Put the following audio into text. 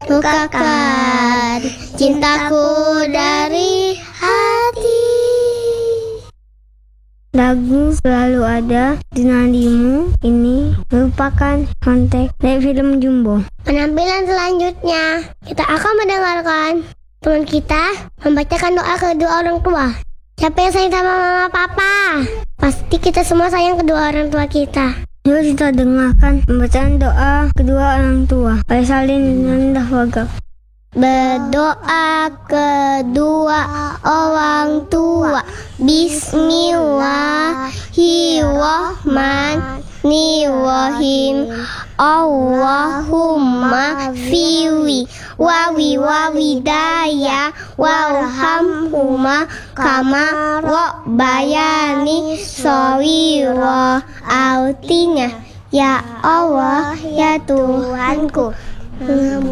lukakan cintaku dari hati. Lagu Selalu Ada di Nadimu ini merupakan soundtrack dari film Jumbo. Penampilan selanjutnya, kita akan mendengarkan teman kita membacakan doa kedua orang tua. Siapa yang sayang sama mama papa? Pasti kita semua sayang kedua orang tua kita. Yuk kita dengarkan pembacaan doa kedua orang tua oleh Salin dan Dahwaga. Berdoa kedua orang tua. Bismillahirrahmanirrahim. Allahumma fiwi wawi daya warhamhuma kama rabbayani shawira. Artinya, ya Allah, ya Tuhanku,